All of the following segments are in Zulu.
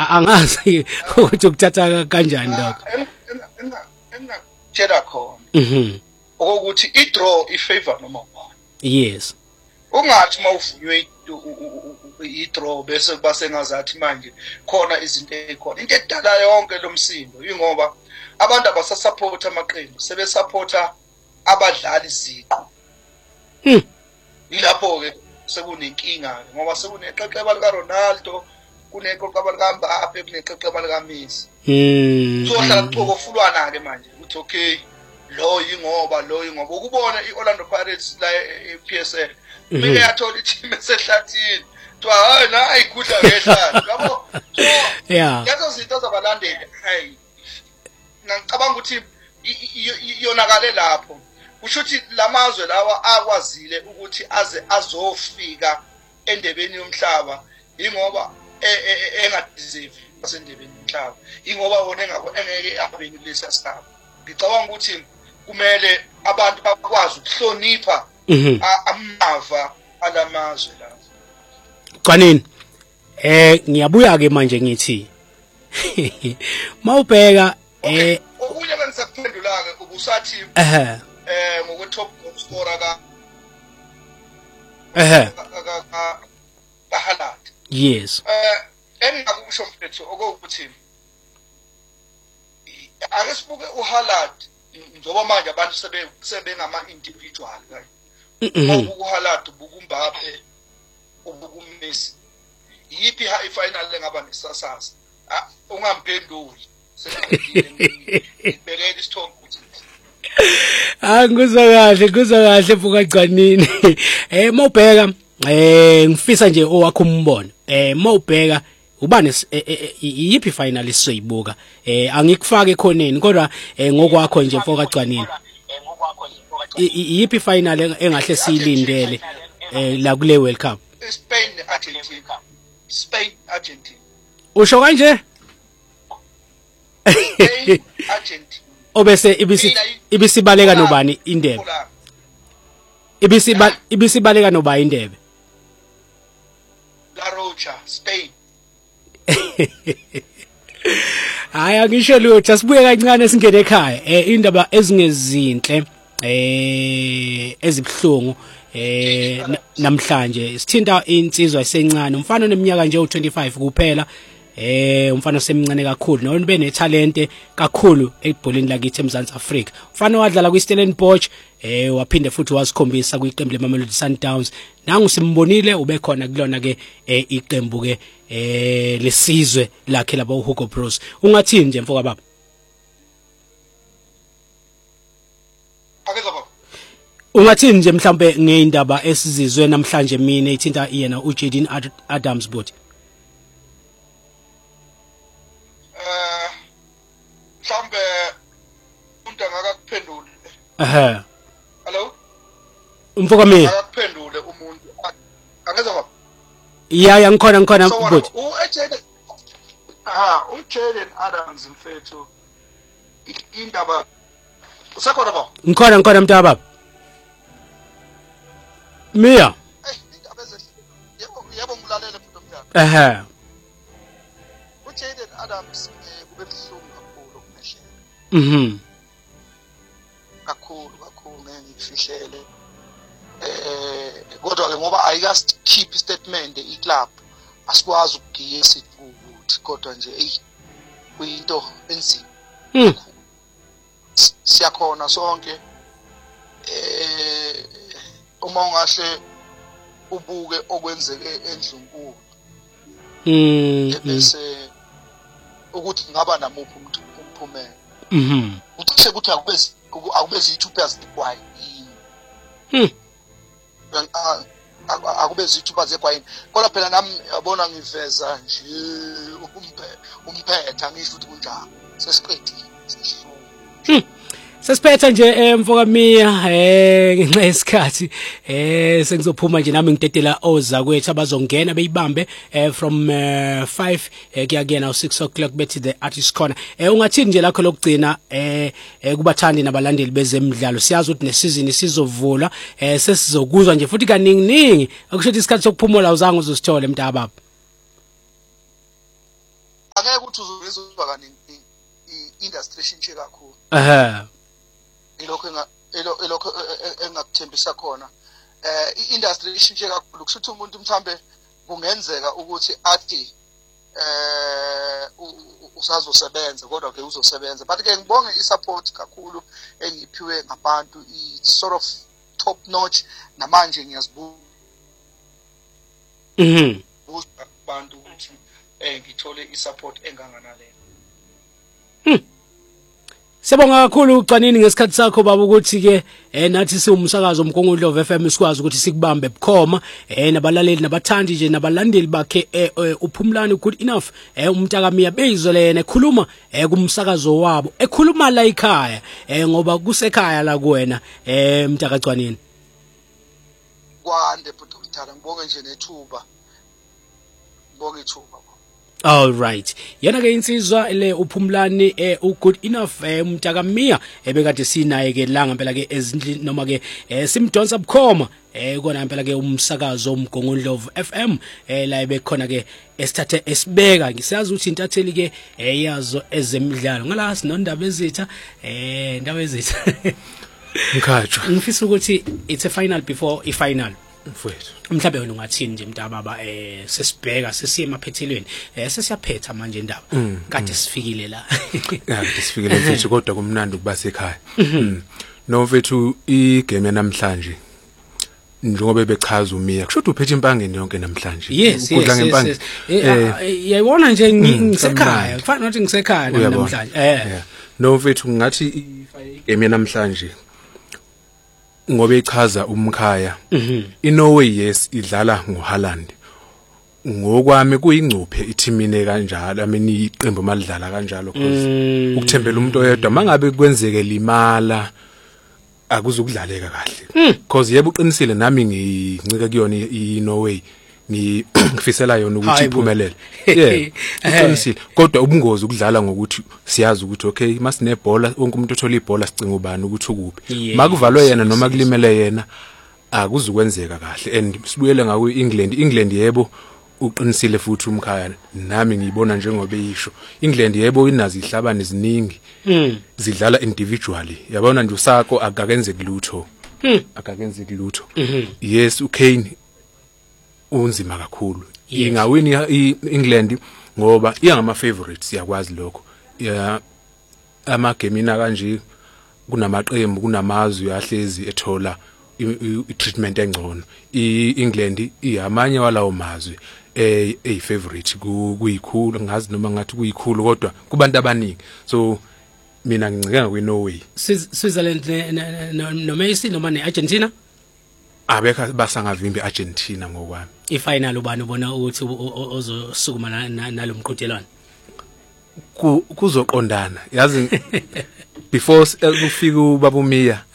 angazi ukuthi ukuthatha kanjani lokho engakutshela khona ukuthi i-draw i-favor noma ngubani. Yes. Ungathi mawuvunywe i-draw bese basengazathi manje khona izinto ezikhona. Into edala yonke lomsindo ingoba abantu abasasupport amaqembu sebesupporta abadlali iziqu. Ilapho ke sekunenkinga ngoba sekuneqeqeba lika Ronaldo, kuneqeqeba lika Mbappe, kuneqeqeba lika Messi. Sohlala kuxokofulwana ke manje ukuthi okay lo yingoba ukubona iOrlando Pirates la ePSL beke yathola i-team esehlathini kuthiwa hayi na ayikudla ngehlathi yabo. Yeah, yazo zinto zabalandeli hayi ngicabanga ukuthi iyonakale lapho. Kusho ukuthi lamazwe lawa akwazile ukuthi azofika endebeni yomhlaba ingoba engadeserve basendebeni yomhlaba ingoba wona engeke abeni lesa sigaba. Ngicabanga ukuthi kumele abantu bakwazi ukuhlonipha amava alamazwe lawo. Qanini ngiyabuya ke manje ngithi mawubheka okunye bengisakuphendula ke ubusathi ngokwe top goal scorer ka Haaland. Yes. Engakusho mfethu okuthi ake sibuke uHaaland njengoba manje abantu sebengama individual kanye. uHaaland ubukuMbappe ubukuMessi. Yipi high final engaba nesasasa? Ungamphenduli. Sebekele isithombe ukuthi ngizwa kahle buka Qanini. Mawubheka ngifisa nje owakho umbono. Mawubheka ubani yipi final esizoyibuka. Angikufake khoneni kodwa ngokwakho nje mfoka Qanini. Yipi final engahle siyilindele la kule World Cup? Spain Argentina. Usho kanje? Argentina. Obese ibisibaleka nobani indebe? Ibisibaleka nobani indebe? La Roja, Spain. Hayi angisho lutho sibuye kancane singene ekhaya. Indaba ezingezinhle ezibhlungu namhlanje sithinta insizwa esencane umfana oneminyaka nje u25 kuphela. Umfana osemncane kakhulu nonibe netalente kakhulu ebholini lakithi eMzansi Afrika. Umfana wadlala kwiStellenbosch waphinde futhi wasikhombisa kwiqembu leMamelodi Sundowns. Nangu simbonile ubekhona kulona ke iqembu ke lesizwe lakhe laba uHugo Bros. Ungathini nje mfoka baba? Ungathini nje mhlambe ngeindaba esizizwe namhlanje mina ethinta yena uJaden Adams bot? Mhlambe umuntu angakuphendula. Hello? Mfoka mina. Akuphendule umuntu. Angezwa baba? Yeah, ngikhona bot. uJaden Adams mfethu. Indaba usakhona baba? Ngikhona mntaba baba. Mia. Yebo ngilalele mfuthu mntaba. uJaden Adams kube buhlungu kakhulu ukumeshela. Kakhulu ngifihlele. Kodwa ke ngoba ayikakeep statement iClub asikwazi ukugiyesa ukuthi kodwa nje kuyinto enzima. Siyakhona sonke uma ungahle ubuke okwenzeke endlunkulu. Bese ukuthi ngaba namuphi umphumela. Ucishe ukuthi akubezi ithupha zegwayini. Akubezi ithupha zegwayini. Kodwa phela nami yabona ngiveza nje umphetha ngisho ukuthi kunjalo. Sesiqedile sesihluka. Sesiphetha nje mfoka Mia ngenxa yesikhathi sengizophuma nje nami ngidedela oza kwethu abazongena beyibambe from 5 kuya now 6 o'clock bethi the artist corner. Ungathini nje lakho lokugcina kubathandi nabalandeli bezemidlalo siyazi ukuthi nesizini sizovula sesizokuzwa nje futhi kaningi akusho ukuthi isikhathi sokuphumula uzange uzosithola mntaba baba. angeke ukuthi uzozwa kani industry ishintshe kakhulu elokho engakuthembisa khona industry ishintshe kakhulu kusho ukuthi umuntu mhlambe kungenzeka ukuthi athi usazosebenza kodwa ke uzosebenza but ke ngibonge isupport kakhulu engiphiwe ngabantu i sort of top notch namanje ngiyazibuza abantu ukuthi ngithole isupport enganganaleyo. Siyabonga kakhulu uCanini ngesikhathi sakho baba ukuthi ke nathi siwumsakazo uMgungundlovu FM sikwazi ukuthi sikubambe bukhoma nabalaleli nabathandi nje nabalandeli bakhe uPhumlani good enough umntakamiya beyizolene ekhuluma kumsakazo wabo ekhuluma la ekhaya ngoba kusekhaya la kuwena mntakacwanini kwande bhuti umthanda ngibonge nje nethuba ngibonge ithuba. All right. Yana ke insizwa le uPhumlani ugood enough umntakamiya ebekade sinaye ke la ngempela ke ezindli noma ke simdonsa bukhoma kona ngempela ke umsakazo uMgungundlovu FM la ebekhona ke esithathe esibeka ngisazi ukuthi intatheli ke yazo ezemidlalo ngala sinondaba ezitha indaba ezitha Mkhatshwa ngifisa ukuthi it's a final before i final mfowethu mhlawumbe wena ungathini nje mntababa sesibheka sesiye emaphethelweni sesiyaphetha manje indaba kade sifikile la kade sifikile mfethu kodwa kumnandi ukuba sekhaya no mfethu igame namhlanje njengoba bechaza uMiya kusho ukuthi uphethe impangeni yonke namhlanje ukudla ngempangeni yayibona nje ngisekhaya kufanele ukuthi ngisekhaya namhlanje no mfethu ngathi igame namhlanje ngoba echaza umkhaya iNorway yes idlala ngoHaaland ngokwami kuyingcuphe ithimine kanjalo ameni iqembu malidlala kanjalo because ukuthembela umuntu oyedwa mangabe kwenzeke limala akuzukudlaleka kahle because yebo uqinisile nami ngincika kuyona iNorway ngifisela yona ukuthi iphumelele uqinisile kodwa ubungozi ukudlala ngokuthi siyazi ukuthi okay masinebhola wonke umuntu othola ibhola sicinga ubani ukuthi ukuphi makuvalwe yena noma kulimele yena akuzukwenzeka kahle and sibuyele ngaku England yebo uqinisile futhi umkhaya nami ngiyibona njengoba eyisho England yebo inazi ihlabani eziningi zidlala individually yabona nje usako akakenze kulutho yes uKane unzima kakhulu ingawini iEngland ngoba iyangama favorites yakwazi lokho ama game ina kanje kunamaqembu kunamazwi yahlezi ethola i-treatment engcono iEngland iyamanye walawo mazwi favorite kuyikhulu ngazi noma ngathi kuyikhulu kodwa kubantu abaningi so mina ngincika kwiNorway Switzerland no Messi noma neArgentina abekho basangavimbi Argentina ngokwami ifinal ubani ubona ukuthi ozosukuma nalomqhudelwano kuzoqondana yazi before kufika ubaba uMiya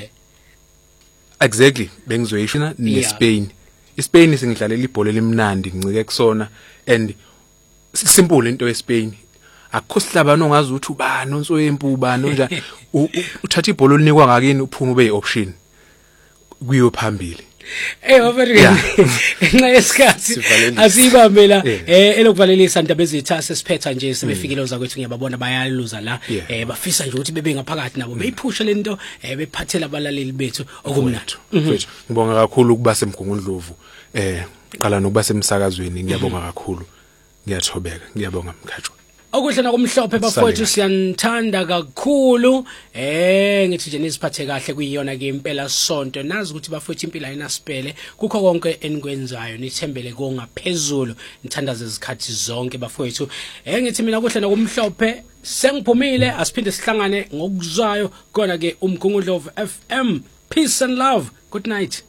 exactly bengizoyishina neSpain iSpain singidlalela ibhola elimnandi ngincike kusona and simple into yeSpain akukho sihlabano ongazi ukuthi ubani onsoyempu ubani nje uthatha ibhola olinikwa ngakini uphuma ube option kuyo phambili wafika nxa yesikhathi asibambela elokuvalelisa indaba ezitha sesiphetha nje sebefikile ozakwethu ngiyababona bayaluza la bafisa nje ukuthi bebe ngaphakathi nabo beyiphusha lento bephathela abalaleli bethu okumnatho ngibonga kakhulu ukuba semgungundlovu qala nokuba semsakazweni ngiyabonga kakhulu ngiyathobeka ngiyabonga Mkhatshwa okuhle nakumhlophe bafowethu siyanthanda kakhulu ngithi nje nisiphathe kahle kuyiyona ke impela sonto nazi ukuthi bafowethu impilo ayinasipele kukho konke enikwenzayo nithembele kongaphezulu nithandaze izikhathi zonke bafowethu ngithi mina kuhle nakumhlophe sengiphumile asiphinde sihlangane ngokuzwayo kona ke uMgungundlovu FM peace and love good night.